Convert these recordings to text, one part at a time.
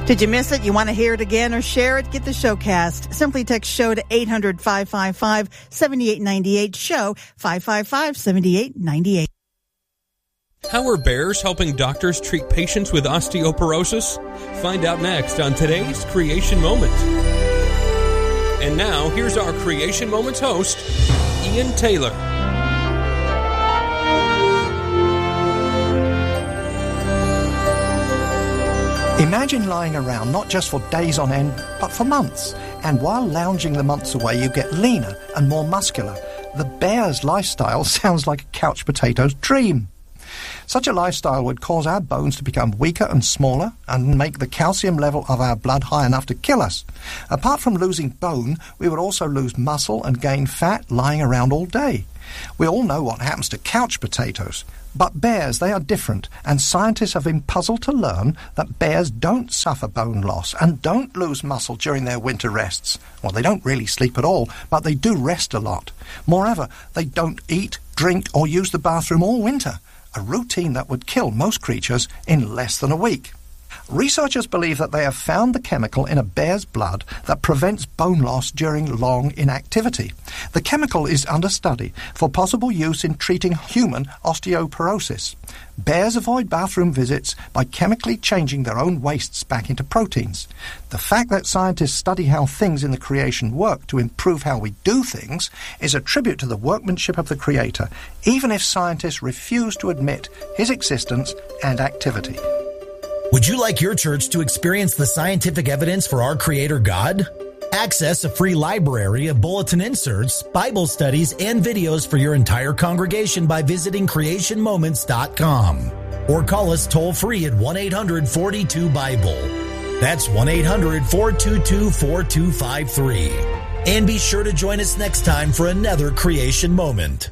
Did you miss it? You want to hear it again or share it? Get the showcast. Simply text SHOW to 800-555-7898. SHOW 555-7898. How are bears helping doctors treat patients with osteoporosis? Find out next on today's Creation Moment. And now, here's our Creation Moments host, Ian Taylor. Imagine lying around not just for days on end, but for months. And while lounging the months away, you get leaner and more muscular. The bear's lifestyle sounds like a couch potato's dream. Such a lifestyle would cause our bones to become weaker and smaller and make the calcium level of our blood high enough to kill us. Apart from losing bone, we would also lose muscle and gain fat lying around all day. We all know what happens to couch potatoes. But bears, they are different, and scientists have been puzzled to learn that bears don't suffer bone loss and don't lose muscle during their winter rests. Well, they don't really sleep at all, but they do rest a lot. Moreover, they don't eat, drink, or use the bathroom all winter, a routine that would kill most creatures in less than a week. Researchers believe that they have found the chemical in a bear's blood that prevents bone loss during long inactivity. The chemical is under study for possible use in treating human osteoporosis. Bears avoid bathroom visits by chemically changing their own wastes back into proteins. The fact that scientists study how things in the creation work to improve how we do things is a tribute to the workmanship of the Creator, even if scientists refuse to admit His existence and activity. Would you like your church to experience the scientific evidence for our Creator God? Access a free library of bulletin inserts, Bible studies, and videos for your entire congregation by visiting creationmoments.com. Or call us toll-free at 1-800-42-BIBLE. That's 1-800-422-4253. And be sure to join us next time for another Creation Moment.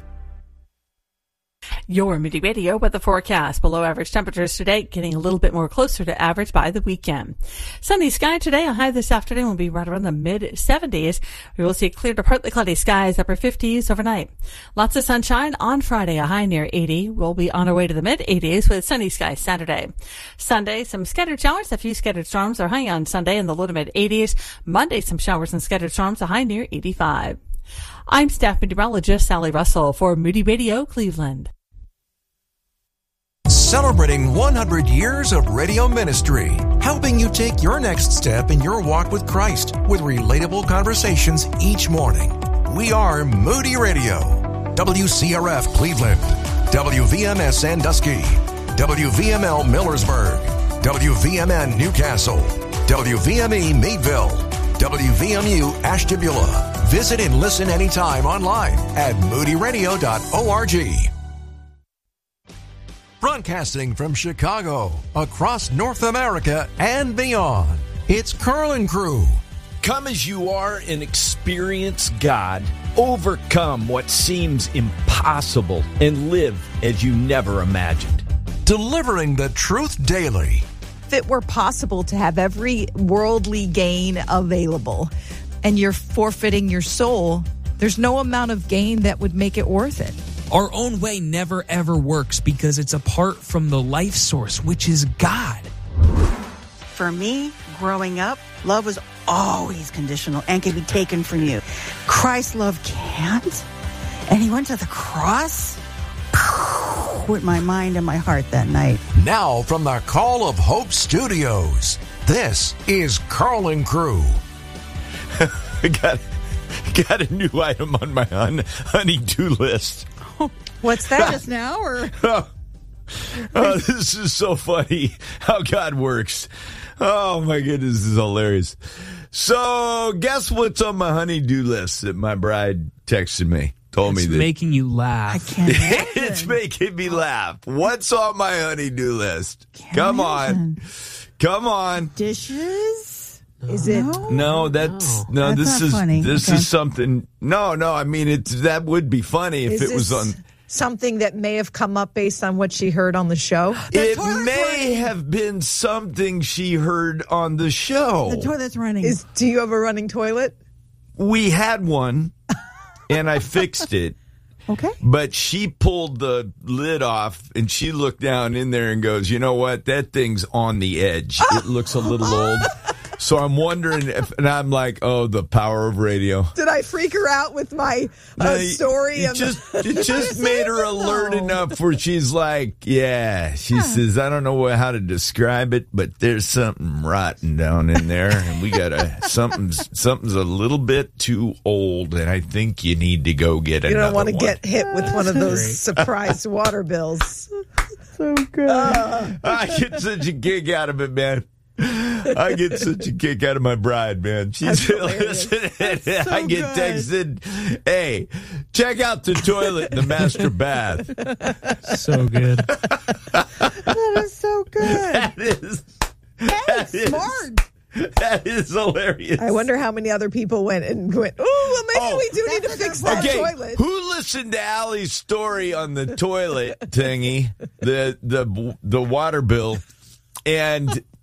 Your Moody Radio weather forecast. Below average temperatures today, getting a little bit more closer to average by the weekend. Sunny sky today. A high this afternoon will be right around the mid-70s. We will see clear to partly cloudy skies, upper 50s overnight. Lots of sunshine on Friday, a high near 80. We'll be on our way to the mid-80s with sunny skies Saturday. Sunday, some scattered showers. A few scattered storms are high on Sunday in the low to mid-80s. Monday, some showers and scattered storms, a high near 85. I'm staff meteorologist Sally Russell for Moody Radio Cleveland. Celebrating 100 years of radio ministry, helping you take your next step in your walk with Christ with relatable conversations each morning. We are Moody Radio, WCRF Cleveland, WVMS Sandusky, WVML Millersburg, WVMN Newcastle, WVME Meadville, WVMU Ashtabula. Visit and listen anytime online at moodyradio.org. Broadcasting from Chicago, across North America and beyond, it's Carl and Crew. Come as you are and experience God. Overcome what seems impossible and live as you never imagined. Delivering the truth daily. If it were possible to have every worldly gain available and you're forfeiting your soul, there's no amount of gain that would make it worth it. Our own way never, ever works because it's apart from the life source, which is God. For me, growing up, love was always conditional and can be taken from you. Christ's love can't. And He went to the cross with my mind and my heart that night. Now from the Call of Hope Studios, this is Carl and Crew. I got a new item on my honey-do list. What's that? Just now, or? Oh, this is so funny how God works. Oh, my goodness, this is hilarious. So, guess what's on my honey-do list that my bride texted me? Told me that. It's making you laugh. I can't imagine. It's making me laugh. What's on my honey-do list? Come on. Dishes? Is it? No, That's this not funny. This Okay. is something. No, I mean that would be funny if Is it was this on. something that may have come up based on what she heard on the show? It may have been something she heard on the show. The toilet's running. Do you have a running toilet? We had one, and I fixed it. Okay. But she pulled the lid off and she looked down in there and goes, you know what? That thing's on the edge. It looks a little old. So I'm wondering if, and I'm like, oh, the power of radio. Did I freak her out with my story? It just made her alert enough where she's like, yeah. She says, I don't know how to describe it, but there's something rotten down in there, and we gotta something's a little bit too old, and I think you need to go get another one. You don't want to get hit with one of those surprise water bills. So good. I get such a kick out of it, man. I get such a kick out of my bride, man. She's listening. I get texted, hey, check out the toilet in the master bath. So good. That is so good. That is Smart. That is hilarious. I wonder how many other people went, well, maybe we do need to fix that toilet. Who listened to Allie's story on the toilet thingy, the water bill, and